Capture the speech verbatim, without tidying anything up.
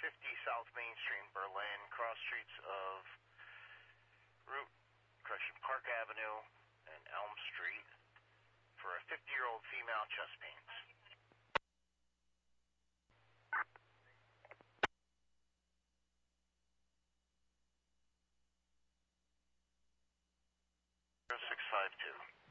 fifty South Main Street in Berlin, cross streets of Route, correction, Park Avenue and Elm Street for a fifty-year-old female chest pains. zero six five two.